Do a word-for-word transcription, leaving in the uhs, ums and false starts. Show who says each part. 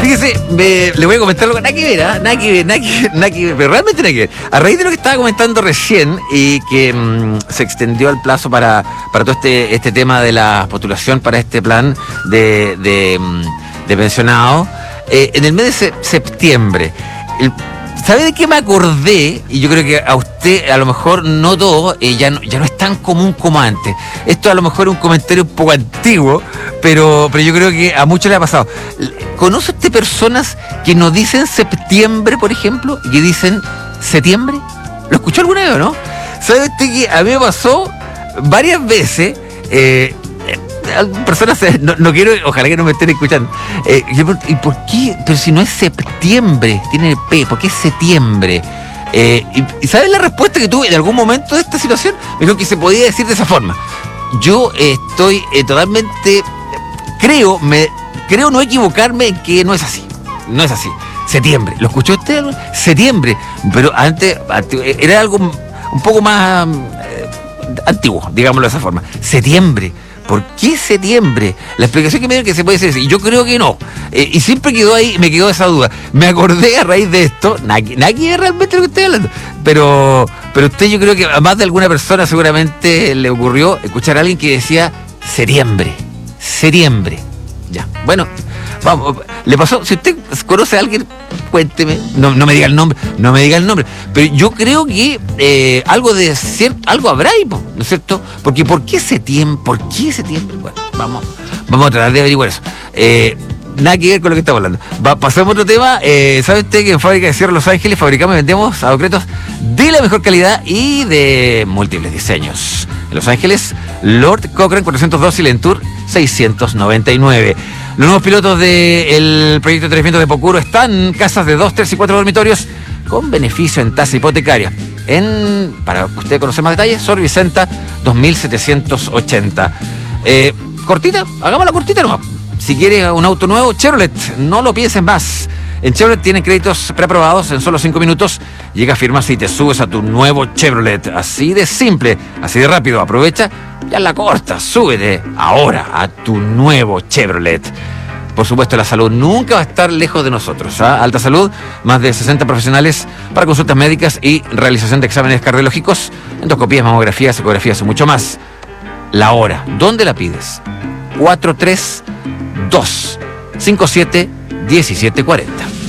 Speaker 1: Fíjese, me, le voy a comentar algo, nada que ver, ¿eh? nada que ver, nada que ver, nada que ver, pero realmente nada que ver. A raíz de lo que estaba comentando recién y que mmm, se extendió el plazo para, para todo este, este tema de la postulación para este plan de, de, de pensionado, eh, en el mes de se, septiembre, el, ¿sabe de qué me acordé? Y yo creo que a usted, a lo mejor no todo, eh, ya, no, ya no es tan común como antes. Esto a lo mejor es un comentario un poco antiguo, pero, pero yo creo que a muchos le ha pasado. ¿Conoce usted personas que no dicen septiembre, por ejemplo, y que dicen septiembre? ¿Lo escuchó alguna vez o no? ¿Sabe usted que a mí me pasó varias veces? Eh, personas, no, no quiero, ojalá que no me estén escuchando. Eh, ¿Y por qué? Pero si no es septiembre, tiene P, ¿por qué es septiembre? Eh, y, ¿Y sabes la respuesta que tuve en algún momento de esta situación? Me dijo que se podía decir de esa forma. Yo eh, estoy eh, totalmente, creo, me creo no equivocarme en que no es así. No es así. Septiembre. ¿Lo escuchó usted? Septiembre. Pero antes, antes era algo un poco más eh, antiguo, digámoslo de esa forma. Septiembre. ¿Por qué septiembre? La explicación que me dio que se puede decir, y yo creo que no. Eh, y siempre quedó ahí, me quedó esa duda. Me acordé a raíz de esto, nadie, nadie realmente lo que estoy hablando, pero, pero usted, yo creo que a más de alguna persona seguramente le ocurrió escuchar a alguien que decía septiembre, septiembre. Ya, bueno, vamos, le pasó, si usted conoce a alguien, cuénteme, no, no me diga el nombre, no me diga el nombre, pero yo creo que eh, algo de cierto, algo habrá ahí, ¿no es cierto? Porque ¿por qué septiembre? ¿Por qué septiembre? Bueno, vamos, vamos a tratar de averiguar eso. Eh, nada que ver con lo que estamos hablando. Va, pasemos a otro tema. Eh, ¿Sabe usted que en Fábrica de Cierre Los Ángeles fabricamos y vendemos adoquetos de la mejor calidad y de múltiples diseños? En Los Ángeles, Lord Cochrane cuatrocientos dos y Lentour seiscientos noventa y nueve. Los nuevos pilotos del proyecto de tratamiento de Pocuro están casas de dos, tres y cuatro dormitorios con beneficio en tasa hipotecaria. En, para usted conocer más detalles, Sor Vicenta dos mil setecientos ochenta. Eh, cortita, hagamos la cortita nomás. Si quiere un auto nuevo, Chevrolet, no lo piensen más. En Chevrolet tienen créditos preaprobados en solo cinco minutos. Llega, firmas y te subes a tu nuevo Chevrolet. Así de simple, así de rápido. Aprovecha, ya la corta, súbete ahora a tu nuevo Chevrolet. Por supuesto, la salud nunca va a estar lejos de nosotros. ¿ah? Alta Salud, más de sesenta profesionales para consultas médicas y realización de exámenes cardiológicos, endoscopías, mamografías, ecografías y mucho más. La hora, ¿dónde la pides? cuatro tres dos cinco siete uno siete cuatro cero.